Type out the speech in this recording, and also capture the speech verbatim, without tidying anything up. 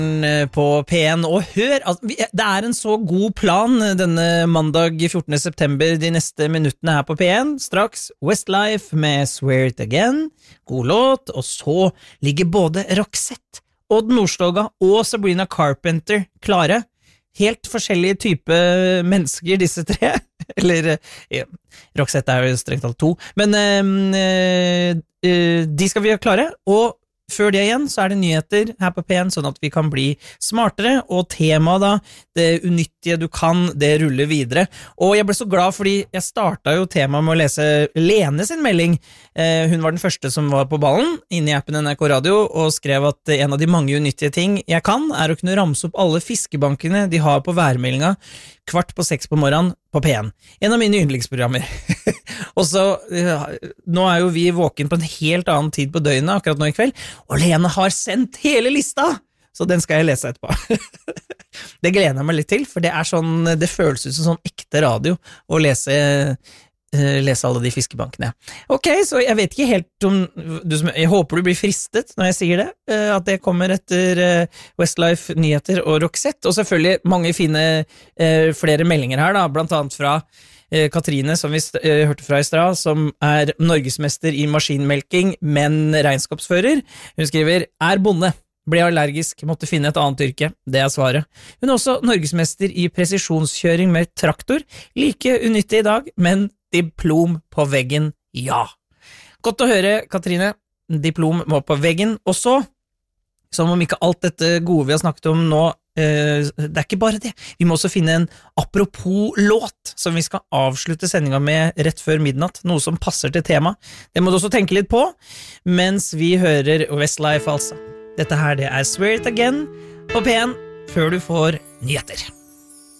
På P en, og hør, det er en så god plan denne mandag fjortende september, de neste minuttene her på P en, straks Westlife med Swear It Again, god låt, og så ligger både Roxette, Odd Nordstoga og Sabrina Carpenter klare, helt forskjellige type mennesker disse tre, eller ja, Roxette er jo strengt talt to, men øh, øh, de skal vi ha klare, og før det igjen, så er det nyheter her på P en, sånn at vi kan bli smartere, og temaet da, det unyttige du kan, det ruller videre. Og jeg ble så glad fordi jeg startet jo temaet med å lese Lene sin melding. Eh, hun var den første som var på ballen, inne i appen N R K Radio, og skrev at en av de mange unyttige ting jeg kan, er å kunne ramse opp alle fiskebankene de har på værmeldinga kvart på seks på morgenen på P en. En av mine yndlingsprogrammer. Og så, nå er jo vi våken på en helt annen tid på døgnet akkurat nå i kveld, og Lene har sendt hele lista, så den skal jeg lese etterpå. Det gleder jeg meg litt til, for det er sånn, det føles ut som sånn ekte radio å lese, lese alle de fiskebankene. Ok, så jeg vet ikke helt om, du, jeg håper du blir fristet når jeg sier det, at det kommer etter Westlife nyheter og Roxette, og selvfølgelig mange fine flere meldinger her da, blant annet fra Katrine, som vi uh, hørte fra i stad, som er norgesmester i maskinmelking, men regnskapsfører. Hun skriver, er bonde, ble allergisk, måtte finne et annet yrke. Det er svaret. Hun er også norgesmester i presisjonskjøring med traktor. Like unyttig i dag, men diplom på veggen, ja. Godt å høre, Katrine. Diplom må på veggen. Og så, som om ikke alt dette gode vi har snakket om nå, Uh, det er ikke bare det, vi må også finne en apropos låt som vi skal avslutte sendinga med rett før midnatt, noe som passer til tema. Det må du også tenke litt på mens vi hører Westlife altså. Dette her det er Swear It Again på P en før du får nyheter.